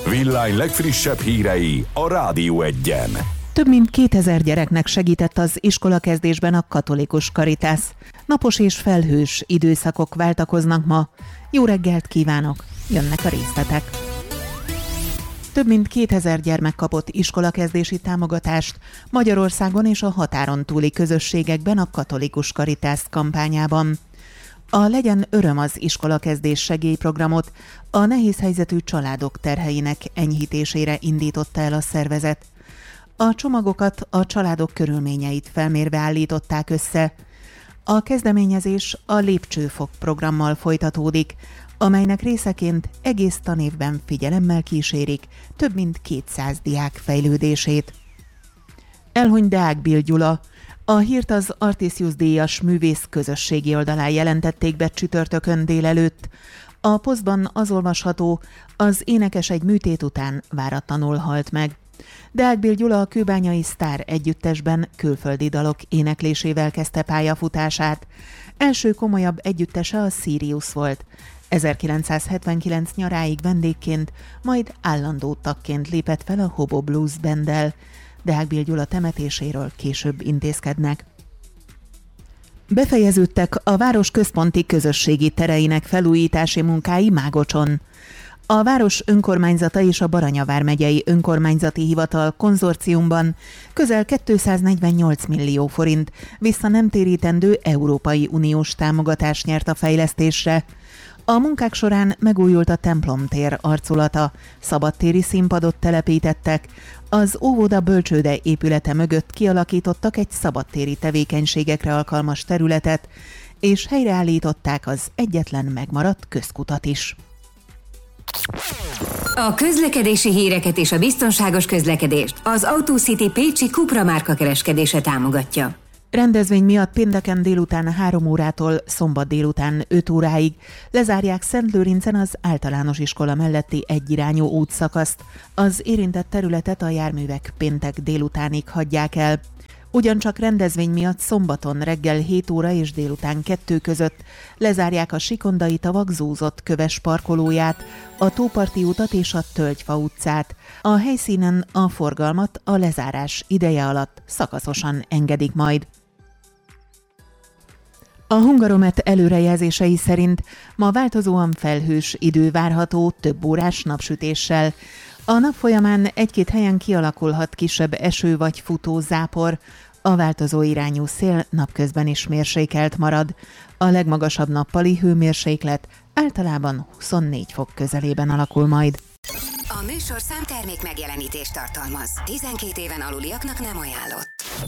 Villány legfrissebb hírei a Rádió Egyen. Több mint 2000 gyereknek segített az iskolakezdésben a Katolikus Karitász. Napos és felhős időszakok váltakoznak ma. Jó reggelt kívánok! Jönnek a részletek. Több mint 2000 gyermek kapott iskolakezdési támogatást Magyarországon és a határon túli közösségekben a Katolikus Karitász kampányában. A Legyen öröm az iskolakezdés segélyprogramot a nehéz helyzetű családok terheinek enyhítésére indította el a szervezet. A csomagokat a családok körülményeit felmérve állították össze. A kezdeményezés a Lépcsőfok programmal folytatódik, amelynek részeként egész tanévben figyelemmel kísérik több mint 200 diák fejlődését. Elhunyt Deák Bill Gyula. A hírt az Artisius díjas művész közösségi oldalán jelentették be csütörtökön délelőtt. A posztban az olvasható, az énekes egy műtét után váratlanul halt meg. Deák Bill Gyula a kőbányai Sztár együttesben külföldi dalok éneklésével kezdte pályafutását. Első komolyabb együttese a Sirius volt. 1979 nyaráig vendégként, majd állandó tagként lépett fel a Hobo Blues Banddel. Deák Bill Gyula temetéséről később intézkednek. Befejeződtek a város központi közösségi tereinek felújítási munkái Mágocson. A város önkormányzata és a Baranya vármegyei önkormányzati hivatal konzorciumban közel 248 millió forint vissza nem térítendő Európai Uniós támogatást nyert a fejlesztésre. A munkák során megújult a templomtér arculata, szabadtéri színpadot telepítettek, az óvoda bölcsőde épülete mögött kialakítottak egy szabadtéri tevékenységekre alkalmas területet, és helyreállították az egyetlen megmaradt közkutat is. A közlekedési híreket és a biztonságos közlekedést az AutoCity pécsi Cupra márka kereskedése támogatja. Rendezvény miatt pénteken délután 3 órától szombat délután 5 óráig lezárják Szentlőrincen az általános iskola melletti egyirányú útszakaszt. Az érintett területet a járművek péntek délutánig hagyják el. Ugyancsak rendezvény miatt szombaton reggel 7 óra és délután 2 között lezárják a Sikondai tavak zúzott köves parkolóját, a Tóparti utat és a Tölgyfa utcát. A helyszínen a forgalmat a lezárás ideje alatt szakaszosan engedik majd. A Hungaromet előrejelzései szerint ma változóan felhős idő várható több órás napsütéssel. A nap folyamán egy-két helyen kialakulhat kisebb eső vagy futó zápor, a változó irányú szél napközben is mérsékelt marad. A legmagasabb nappali hőmérséklet általában 24 fok közelében alakul majd. A műsorszám termék megjelenítést tartalmaz. 12 éven aluliaknak nem ajánlott.